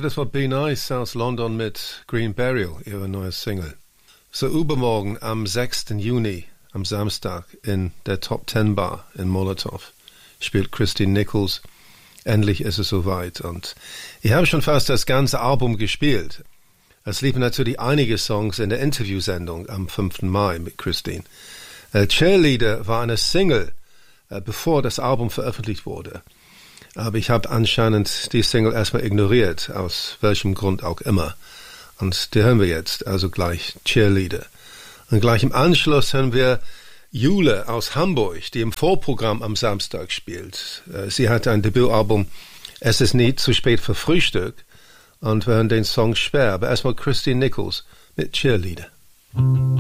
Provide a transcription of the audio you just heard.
So, das war Be Nice aus London mit Green Burial, ihre neue Single. So, übermorgen am 6. Juni, am Samstag, in der Top 10 Bar in Molotow spielt Christine Nichols. Endlich ist es soweit. Und ich habe schon fast das ganze Album gespielt. Es liefen natürlich einige Songs in der Interviewsendung am 5. Mai mit Christine. Cheerleader war eine Single, bevor das Album veröffentlicht wurde. Aber ich habe anscheinend die Single erstmal ignoriert, aus welchem Grund auch immer. Und die hören wir jetzt, also gleich Cheerleader. Und gleich im Anschluss hören wir Jule aus Hamburg, die im Vorprogramm am Samstag spielt. Sie hat ein Debütalbum, Es ist nie zu spät für Frühstück. Und wir hören den Song Schwer. Aber erstmal Christine Nichols mit Cheerleader.